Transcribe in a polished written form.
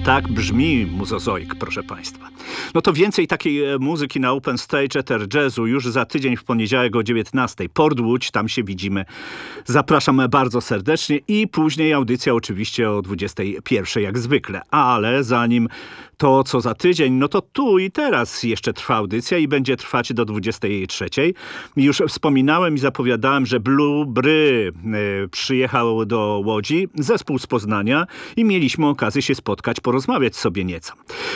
Tak brzmi muzozoik, proszę Państwa. No to więcej takiej muzyki na Open Stage Ether Jazzu już za tydzień w poniedziałek o 19:00. Port Łódź, tam się widzimy. Zapraszam bardzo serdecznie i później audycja oczywiście o 21:00 jak zwykle. Ale zanim to, co za tydzień, no to tu i teraz jeszcze trwa audycja i będzie trwać do 23:00. Już wspominałem i zapowiadałem, że Blue Bry przyjechał do Łodzi, zespół z Poznania i mieliśmy okazję się spotkać, porozmawiać sobie nieco.